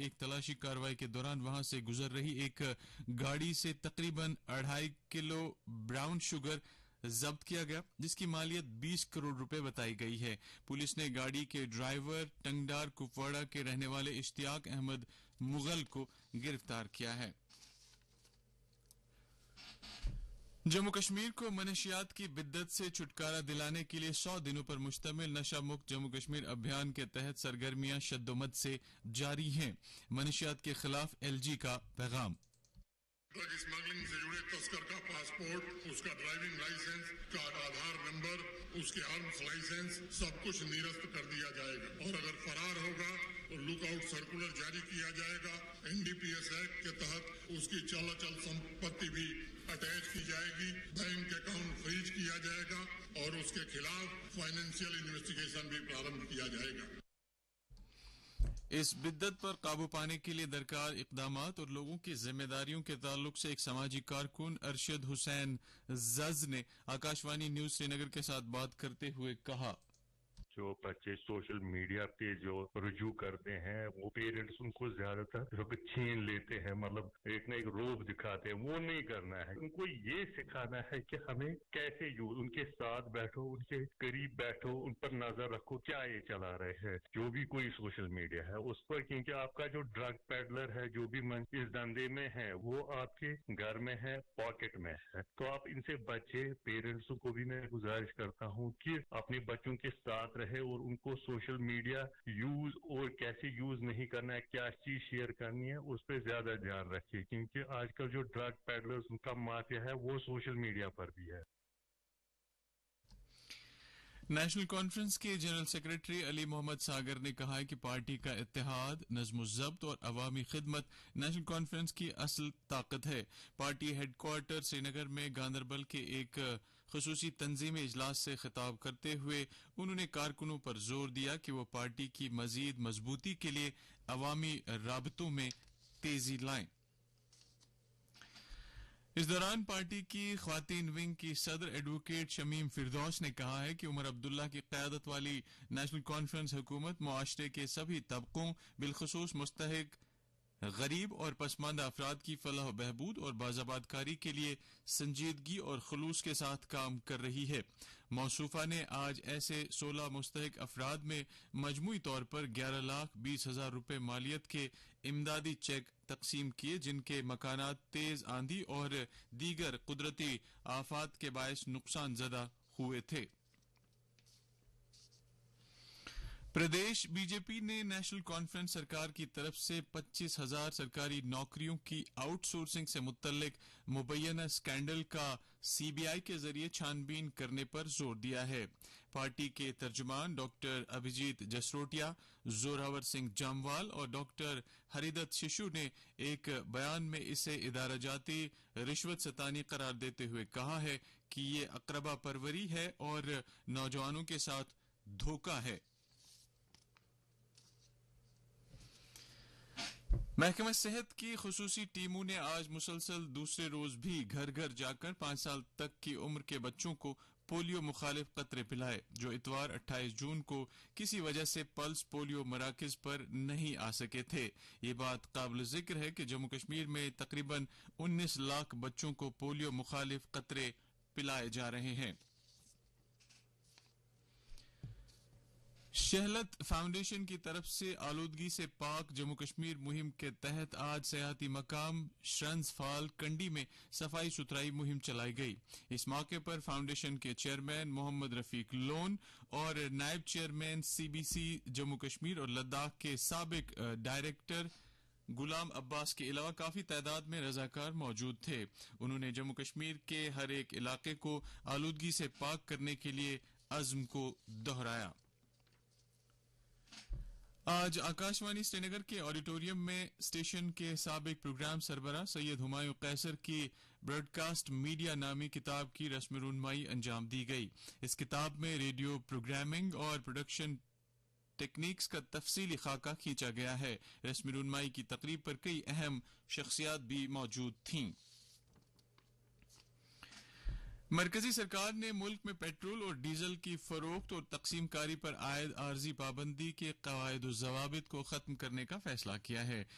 ایک تلاشی کارروائی کے دوران وہاں سے گزر رہی ایک گاڑی سے تقریباً 2.5 کلو براؤن شوگر ضبط کیا گیا، جس کی مالیت 20 کروڑ روپے بتائی گئی ہے۔ پولیس نے گاڑی کے ڈرائیور ٹنگڈار کپواڑہ کے رہنے والے اشتیاق احمد مغل کو گرفتار کیا ہے۔ جموں کشمیر کو منشیات کی بدت سے چھٹکارا دلانے کے لیے 100 دنوں پر مشتمل نشہ مکت جموں کشمیر ابھیان کے تحت سرگرمیاں شدومد سے جاری ہیں۔ منشیات کے خلاف ایل جی کا پیغام۔ ڈرگ اسمگلنگ سے جڑے تسکر کا پاسپورٹ، اس کا ڈرائیونگ لائسنس، کا آدھار نمبر، اس کے آرمز لائسنس سب کچھ نیرست کر دیا جائے گا، اور اگر فرار ہوگا تو لک آؤٹ سرکولر جاری کیا جائے گا۔ N D P S act کے تحت اس کی چال اچل سمپتی بھی اٹیچ کی جائے گی، بینک اکاؤنٹ فریز کیا جائے گا، اور اس کے خلاف فائنینشیل انویسٹیگیشن بھی پرارمبھ کیا جائے گا۔ اس بدت پر قابو پانے کے لیے درکار اقدامات اور لوگوں کی ذمہ داریوں کے تعلق سے ایک سماجی کارکن ارشد حسین زز نے آکاشوانی نیوز سری نگر کے ساتھ بات کرتے ہوئے کہا۔ جو بچے سوشل میڈیا پہ جو رجوع کرتے ہیں وہ پیرنٹس ان کو زیادہ تر چھین لیتے ہیں، مطلب ایک نہ ایک روب دکھاتے ہیں، وہ نہیں کرنا ہے۔ ان کو یہ سکھانا ہے کہ ہمیں کیسے یوز، ان کے ساتھ بیٹھو، ان کے قریب بیٹھو، ان پر نظر رکھو کیا یہ چلا رہے ہیں جو بھی کوئی سوشل میڈیا ہے اس پر، کیونکہ آپ کا جو ڈرگ پیڈلر ہے جو بھی اس دھندے میں ہے وہ آپ کے گھر میں ہے، پاکٹ میں ہے، تو آپ ان سے بچے۔ پیرنٹسوں کو بھی میں گزارش کرتا ہوں کہ اپنے بچوں کے ساتھ رہے اور ان کو سوشل میڈیا یوز اور کیسے یوز نہیں کرنا ہے، کیا چیز شیئر کرنی ہے، اس پہ زیادہ دھیان رکھیے، کیونکہ آج کل جو ڈرگ پیڈلرز ان کا مافیا ہے وہ سوشل میڈیا پر بھی ہے۔ نیشنل کانفرنس کے جنرل سیکرٹری علی محمد ساگر نے کہا ہے کہ پارٹی کا اتحاد، نظم و ضبط اور عوامی خدمت نیشنل کانفرنس کی اصل طاقت ہے۔ پارٹی ہیڈ کوارٹر سری نگر میں گاندربل کے ایک خصوصی تنظیمی اجلاس سے خطاب کرتے ہوئے انہوں نے کارکنوں پر زور دیا کہ وہ پارٹی کی مزید مضبوطی کے لیے عوامی رابطوں میں تیزی لائیں۔ اس دوران پارٹی کی خواتین ونگ کی صدر ایڈوکیٹ شمیم فردوس نے کہا ہے کہ عمر عبداللہ کی قیادت والی نیشنل کانفرنس حکومت معاشرے کے سبھی طبقوں بالخصوص مستحق غریب اور پسماندہ افراد کی فلاح و بہبود اور بازآباد کاری کے لیے سنجیدگی اور خلوص کے ساتھ کام کر رہی ہے۔ موصوفہ نے آج ایسے 16 مستحق افراد میں مجموعی طور پر 11,20,000 روپے مالیت کے امدادی چیک تقسیم کیے، جن کے مکانات تیز آندھی اور دیگر قدرتی آفات کے باعث نقصان زدہ ہوئے تھے۔ پردیش بی جے پی نے نیشنل کانفرنس سرکار کی طرف سے 25,000 سرکاری نوکریوں کی آؤٹ سورسنگ سے متعلق مبینہ سکینڈل کا سی بی آئی کے ذریعے چھان بین کرنے پر زور دیا ہے۔ پارٹی کے ترجمان ڈاکٹر ابھیجیت جسروٹیا، زوراور سنگھ جاموال اور ڈاکٹر ہریدت ششو نے ایک بیان میں اسے ادارہ جاتی رشوت ستانی قرار دیتے ہوئے کہا ہے کہ یہ اقربا پروری ہے اور نوجوانوں کے ساتھ دھوکہ ہے۔ محکمہ صحت کی خصوصی ٹیموں نے آج مسلسل دوسرے روز بھی گھر گھر جا کر 5 سال تک کی عمر کے بچوں کو پولیو مخالف قطرے پلائے، جو اتوار 28 جون کو کسی وجہ سے پلس پولیو مراکز پر نہیں آ سکے تھے۔ یہ بات قابل ذکر ہے کہ جموں کشمیر میں تقریباً 19 لاکھ بچوں کو پولیو مخالف قطرے پلائے جا رہے ہیں۔ شہلت فاؤنڈیشن کی طرف سے آلودگی سے پاک جموں کشمیر مہم کے تحت آج سیاحتی مقام شرنز فال کنڈی میں صفائی ستھرائی مہم چلائی گئی۔ اس موقع پر فاؤنڈیشن کے چیئرمین محمد رفیق لون اور نائب chairman C B C Jammu Kashmir اور لداخ کے سابق ڈائریکٹر غلام عباس کے علاوہ کافی تعداد میں رضاکار موجود تھے۔ انہوں نے جموں کشمیر کے ہر ایک علاقے کو آلودگی سے پاک کرنے کے لیے عزم کو دہرایا۔ آج آکاشوانی سری نگر کے آڈیٹوریم میں اسٹیشن کے سابق پروگرام سربراہ سید ہمایوں قیصر کی براڈ کاسٹ میڈیا نامی کتاب کی رسم رونمائی انجام دی گئی۔ اس کتاب میں ریڈیو پروگرامنگ اور پروڈکشن ٹیکنیکس کا تفصیلی خاکہ کھینچا گیا ہے۔ رسم رونمائی کی تقریب پر کئی اہم شخصیات بھی موجود تھیں۔ مرکزی سرکار نے ملک میں پیٹرول اور ڈیزل کی فروخت اور تقسیم کاری پر عائد عارضی پابندی کے قواعد و ضوابط کو ختم کرنے کا فیصلہ کیا ہے۔